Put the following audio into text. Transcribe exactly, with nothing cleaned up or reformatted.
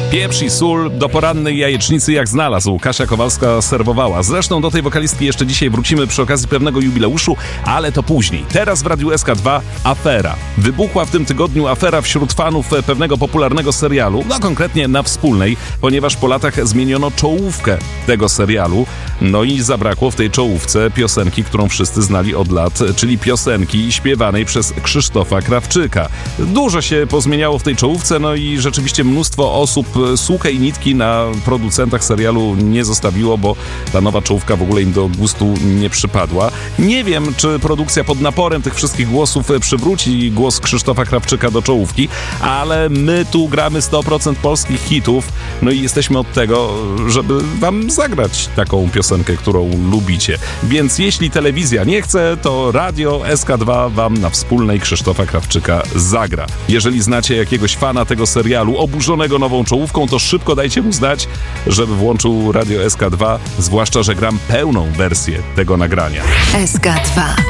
Pieprz i sól do porannej jajecznicy jak znalazł. Kasia Kowalska serwowała. Zresztą do tej wokalistki jeszcze dzisiaj wrócimy przy okazji pewnego jubileuszu, ale to później. Teraz w Radiu S K dwa afera. Wybuchła w tym tygodniu afera wśród fanów pewnego popularnego serialu, no konkretnie na Wspólnej, ponieważ po latach zmieniono czołówkę tego serialu, no i zabrakło w tej czołówce piosenki, którą wszyscy znali od lat, czyli piosenki śpiewanej przez Krzysztofa Krawczyka. Dużo się pozmieniało w tej czołówce, no i rzeczywiście mnóstwo osób suchej nitki na producentach serialu nie zostawiło, bo ta nowa czołówka w ogóle im do gustu nie przypadła. Nie wiem, czy produkcja pod naporem tych wszystkich głosów przywróci głos Krzysztofa Krawczyka do czołówki, ale my tu gramy sto procent polskich hitów, no i jesteśmy od tego, żeby wam zagrać taką piosenkę, którą lubicie. Więc jeśli telewizja nie chce, to Radio S K dwa wam na Wspólnej Krzysztofa Krawczyka zagra. Jeżeli znacie jakiegoś fana tego serialu oburzonego nową czołówką, to szybko dajcie mu znać, żeby włączył Radio S K dwa, zwłaszcza że gram pełną wersję tego nagrania. S K dwa.